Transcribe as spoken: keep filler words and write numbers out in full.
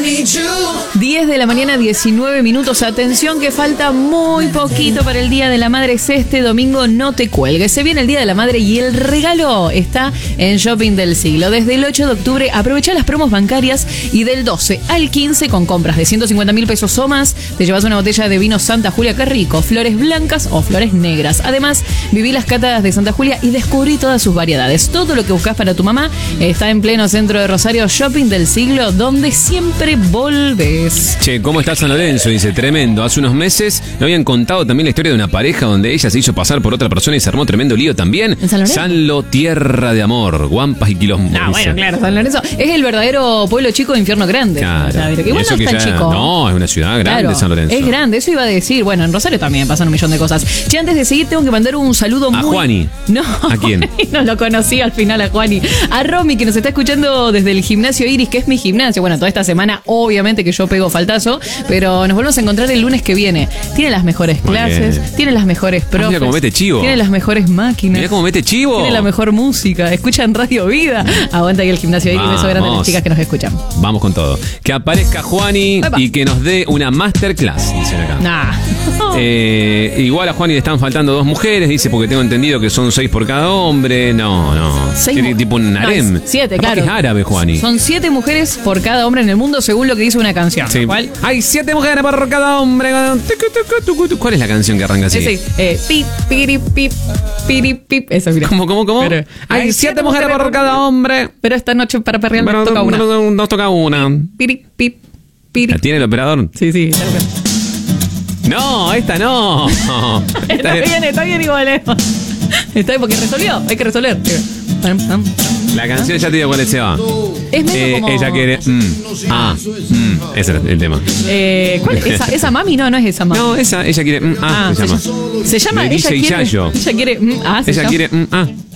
diez de la mañana, diecinueve minutos. Atención que falta muy poquito para el Día de la Madre. Es este domingo, no te cuelgues. Se viene el Día de la Madre y el regalo está en Shopping del Siglo. Desde el ocho de octubre aprovecha las promos bancarias y del doce al quince con compras de ciento cincuenta mil pesos o más te llevas una botella de vino Santa Julia, qué rico, flores blancas o flores negras. Además, viví las catas de Santa Julia y descubrí todas sus variedades. Todo lo que buscas para tu mamá está en pleno centro de Rosario. Shopping del Siglo, donde siempre volvés. Che, ¿cómo está San Lorenzo? Dice, tremendo. Hace unos meses me habían contado también la historia de una pareja donde ella se hizo pasar por otra persona y se armó tremendo lío también. ¿En San Lorenzo? Sanlo, tierra de amor, guampas y quilombos. Ah, bueno, claro, San Lorenzo es el verdadero pueblo chico de infierno grande. Claro. O sea, que igual no es tan ya, chico. No, es una ciudad grande, claro, San Lorenzo. Es grande, eso iba a decir. Bueno, en Rosario también pasan un millón de cosas. Che, antes de seguir, tengo que mandar un saludo a muy... Juani. No, ¿A quién? No lo conocí al final a Juani. A Romy, que nos está escuchando desde el gimnasio Iris, que es mi gimnasio. Bueno, toda esta semana, obviamente que yo pego faltazo, pero nos volvemos a encontrar el lunes que viene. Tiene las mejores Muy clases, bien. tiene las mejores profes. Mira cómo mete chivo. Tiene las mejores máquinas. Mirá cómo mete chivo. Tiene la mejor música. Escuchan Radio Vida. Aguanta ahí el gimnasio Iris. Beso grande a las chicas que nos escuchan. Vamos con todo. Que aparezca Juani Epa. y que nos dé una masterclass, dicen acá. Nah. Eh, igual a Juani le están faltando dos mujeres, dice, porque tengo entendido que son seis por cada hombre. No, no. Seis Tiene mu- tipo un harem. No, siete, Capaz claro. que es árabe, Juani. Son siete mujeres por cada hombre en el mundo, según lo que dice una canción. Sí. ¿Cuál? Hay siete mujeres por cada hombre. ¿Cuál es la canción que arranca así? Ese, eh, pip, piri, pip, piri, pip. Eso, mira. ¿Cómo, cómo, cómo? Pero- Hay siete mujeres por cada hombre. Pero esta noche para perrear Pero nos toca una. no- nos toca una. Piri, pip, piri. ¿La tiene el operador? Sí, sí. No, esta no. Está Esta es- bien, está bien igual. eh. Está bien porque resolvió. Hay que resolver. Pam, pam. La canción ya te digo cuál se va. Es medio Eh, como... Ella quiere. mm, ah, mm, ese es el tema. Eh, ¿Cuál es? ¿Esa, ¿Esa mami? No, no es esa mami. No, esa, ella quiere. mm, ah, Ah, se llama. Se llama Me Ella dice quiere... Yayo. Ella quiere... mm, ah, se Ella llama- quiere. mm, ah.